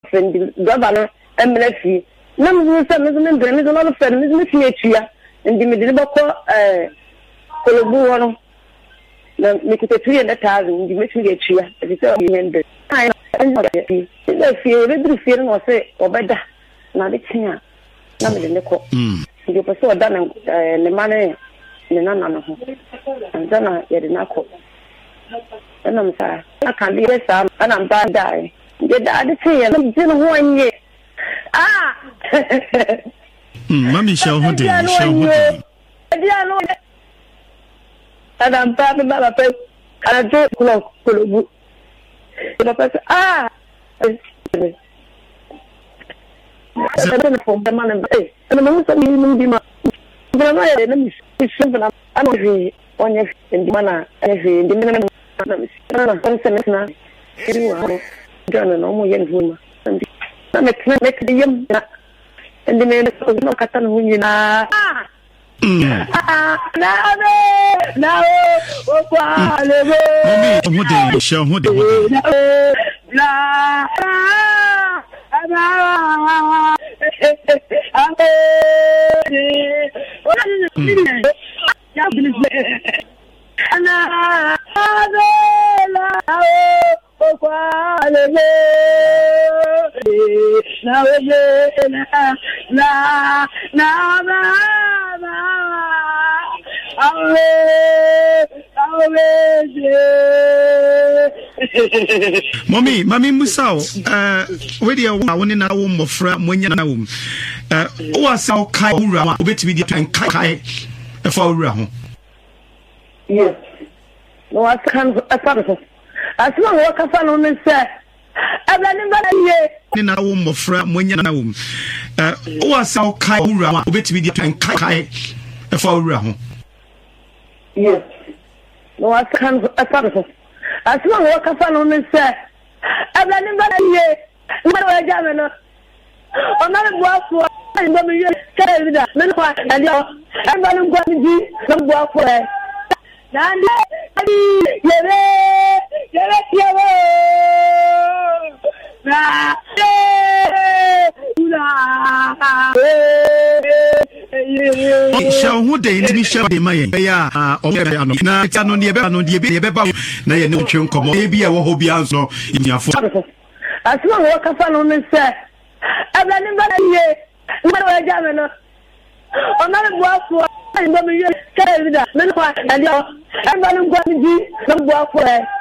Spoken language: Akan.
friend governor MLF. Nam some is a lot of feminism here, and the middle Kolobu. Make it a 300,000, you make me get here. It's all you end. I feel every feeling or say, or better. Now it's here. Now in the court. You pursue done and the money in the nana. And then I get in a court. And I'm sorry. I can't be a son, and I'm bad die. Get the other thing, and I'm still 1 year. Ah! Mammy shall hold it. And I'm talking about a person. And I don't know. Ah! I don't know for the man and pay. And the most of you be my. But I'm not a simple. I'm not a one year in the manner. In the minimum. John and almost young woman. And I'm a make the young. And the man is not Catan who you know. Now, Mommy Musao, where you are winning a womb of Fram when you're home. Was our Kaura, which we did and Kai for Ram. Yes. No, I can't. As long as I can only say, I'm not in a womb of Fram when you're home. Was our Kaura, which we did and Kai for Ram. Yes. No, I can't. As long as I can only say, I'm not here. What do I gather? I'm not a walk for I'm going to tell that. And I'm going to do some walk for it. Shall who they to be shall be my now it's on the about now you know chunk come maybe I will hope you answer in your phone. As long as I can only say, I'm not here. What do I gather? I'm not a walk for I'm going to tell that. And I'm going to do some walk for it.